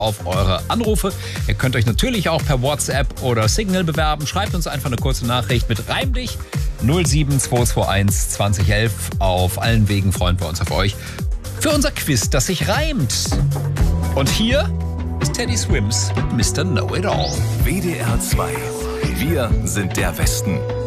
auf eure Anrufe. Ihr könnt euch natürlich auch per WhatsApp oder Signal bewerben. Schreibt uns einfach eine kurze Nachricht mit Reim dich 07221 2011. Auf allen Wegen freuen wir uns auf euch für unser Quiz, das sich reimt. Und hier ist Teddy Swims mit Mr. Know-It-All. WDR 2. Wir sind der Westen.